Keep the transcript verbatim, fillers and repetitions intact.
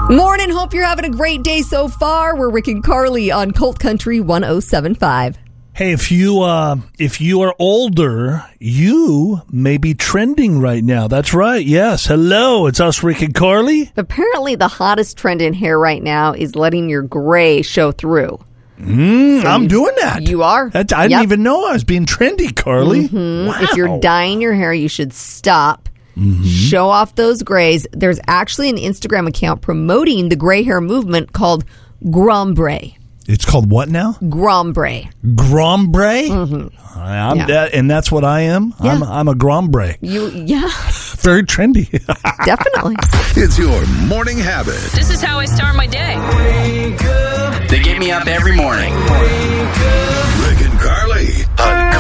Morning, hope you're having a great day so far. We're Rick and Carly on Colt Country one oh seven point five. Hey, if you uh, if you are older, you may be trending right now. That's right. Yes. Hello, it's us, Rick and Carly. Apparently, the hottest trend in hair right now is letting your gray show through. Mm, So I'm you- doing that. You are. That's, I Yep. didn't even know I was being trendy, Carly. Mhm. Wow. If you're dyeing your hair, you should stop. Mm-hmm. Show off those grays. There's actually an Instagram account promoting the gray hair movement called Grombre. It's called what now? Grombre. Grombre? Mm-hmm. I'm Yeah. that, and that's what I am. Yeah. I'm I'm a Grombre. You, yeah, Very trendy. definitely. It's your morning habit. This is how I start my day. They get me up every morning. Rick and Carly on